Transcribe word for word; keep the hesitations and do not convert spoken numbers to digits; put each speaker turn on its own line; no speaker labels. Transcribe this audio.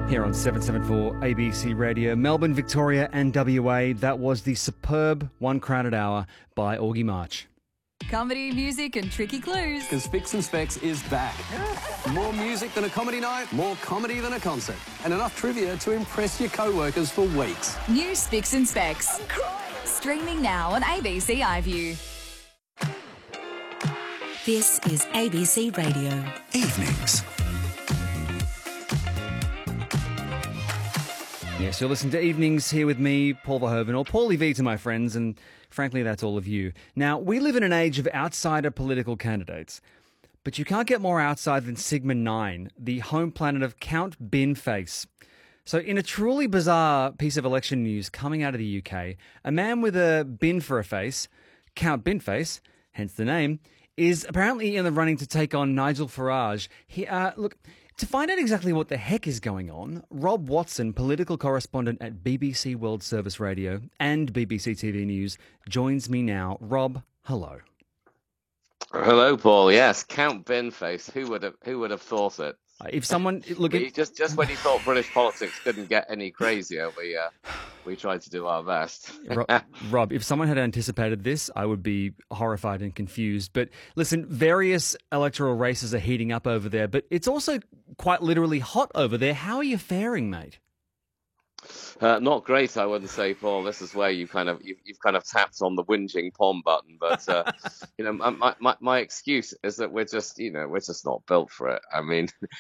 Here on seven seventy-four A B C Radio, Melbourne, Victoria and W A, that was the superb One Crowded Hour by Augie March.
Comedy, music and tricky clues.
Because Spicks and Specs is back. More music than a comedy night, more comedy than a concert, and enough trivia to impress your co-workers for weeks.
New Spicks and Specs. Streaming now on A B C iView.
This is A B C Radio.
Evenings.
Yes, you're listening to Evenings here with me, Paul Verhoeven, or Paulie V to my friends, and frankly, that's all of you. Now, we live in an age of outsider political candidates, but you can't get more outside than Sigma nine, the home planet of Count Binface. So in a truly bizarre piece of election news coming out of the U K, a man with a bin for a face, Count Binface, hence the name, is apparently in the running to take on Nigel Farage. He, uh, look... To find out exactly what the heck is going on, Rob Watson, political correspondent at B B C World Service Radio and B B C T V News, joins me now. Rob, hello.
Hello, Paul. Yes, Count Binface. Who would have? Who would have thought it?
Uh, If someone look
We
at
just just when you thought British politics couldn't get any crazier, we uh, we tried to do our best.
Ro- Rob, if someone had anticipated this, I would be horrified and confused. But listen, various electoral races are heating up over there, but it's also quite literally hot over there. How are you faring, mate?
Uh, not great, I wouldn't say, Paul. This is where you kind of you've, you've kind of tapped on the whinging pom button. But uh, you know, my, my my excuse is that we're just you know we're just not built for it. I mean,